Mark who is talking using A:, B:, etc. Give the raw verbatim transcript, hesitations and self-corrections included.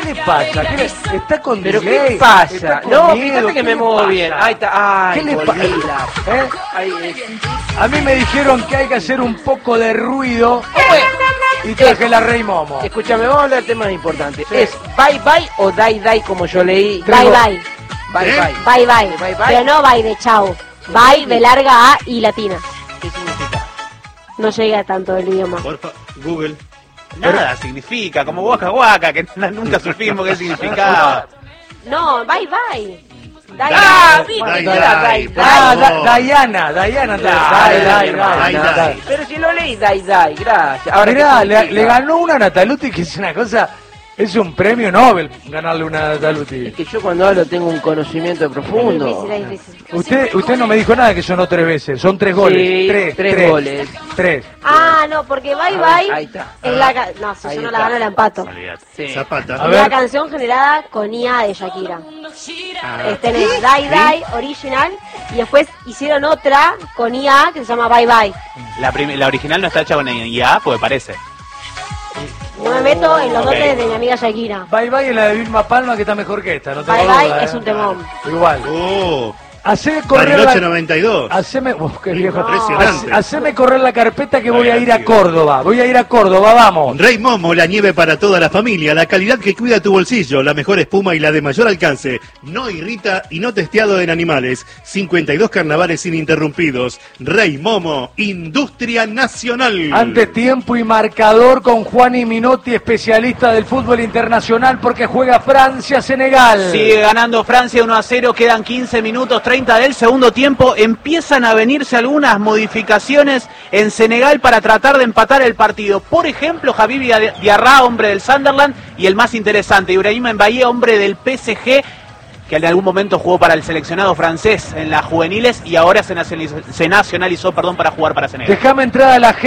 A: le pasa? ¿Qué le... ¿Está con
B: ¿Pero
A: delay?
B: qué pasa? No,
A: miedo?
B: fíjate que me muevo
A: pasa?
B: bien. Ahí está. Ay,
A: ¿Qué le
B: volví
A: pasa?
B: la-
A: ¿Eh?
B: Ahí, eh.
A: A mí me dijeron que hay que hacer un poco de ruido y traje la Rey Momo.
B: Escúchame, vamos a hablar de temas importantes. ¿Es bye bye o die die como yo leí?
C: Bye bye.
B: Bye
D: ¿Eh?
B: bye.
C: Bye bye.
B: Bye, bye.
C: Pero no bye de chau. Bye de larga A y latina.
B: ¿Qué significa?
C: No llega tanto el idioma.
D: Porfa, Google.
E: Nada significa, como Waka Waka, que nunca supimos qué significaba.
C: No, bye bye. Die,
B: ¡Ah!
C: die.
B: ¿Viste?
D: Dai,
B: No era
D: dai,
B: die,
D: por
A: Ah,
B: die.
D: favor.
A: da, Diana, Diana,
B: Dai,
A: dai, dai,
D: dai,
A: dai, dai.
B: Pero si lo leí, die die, gracias. Ahora,
A: Mirá,
B: ¿qué
A: le,
B: significa?
A: le ganó una a Nataluti, que es una cosa, es un premio Nobel ganarle una a Nataluti.
B: Es que yo cuando hablo tengo un conocimiento
C: Es
B: profundo.
C: difícil, es difícil.
A: Usted, usted no me dijo nada que sonó tres veces, son tres goles.
B: Sí,
A: tres,
B: tres
A: tres
B: goles.
A: Tres.
C: Ah, no, porque bye
B: Ahí
C: bye
B: está.
C: es la ca- no, si
B: Ahí
C: yo no la
B: está.
C: gano la empato.
E: Olvídate.
B: Sí.
D: Zapata.
A: A
C: Es
A: ver.
C: la canción generada con I A de Shakira.
D: Ah,
C: Es tener Die Die original y después hicieron otra con I A que se llama Bye Bye.
E: La, prim- la original no está hecha con I A, porque parece.
C: No me meto en los
E: Ok.
C: dotes de mi amiga Shakira.
A: Bye bye es la de Vilma Palma, que está mejor que esta, no tengo
C: Bye
A: duda,
C: Bye
A: ¿eh?
C: es un temón.
A: Igual.
D: Oh,
A: Haceme correr
D: Bariloche
A: la...
D: noventa y dos.
A: Haceme... Uf, qué viejo.
D: Impresionante.
A: Hace- Haceme correr la carpeta que
D: No,
A: voy a ir a
D: divertido.
A: Córdoba. Voy a ir a Córdoba, vamos.
D: Rey Momo, la nieve para toda la familia, la calidad que cuida tu bolsillo, la mejor espuma y la de mayor alcance. No irrita y no testeado en animales. cincuenta y dos carnavales ininterrumpidos. Rey Momo, industria nacional.
A: Ante tiempo y marcador con Juan y Minotti, especialista del fútbol internacional, porque juega Francia-Senegal.
E: Sigue ganando Francia uno a cero, quedan quince minutos treinta del segundo tiempo. Empiezan a venirse algunas modificaciones en Senegal para tratar de empatar el partido. Por ejemplo, Habib Diarra, hombre del Sunderland, y el más interesante, Ibrahima Mbaye, hombre del P S G, que en algún momento jugó para el seleccionado francés en las juveniles y ahora se nacionalizó, se nacionalizó perdón, para jugar para Senegal.
A: Déjame entrar a la gente.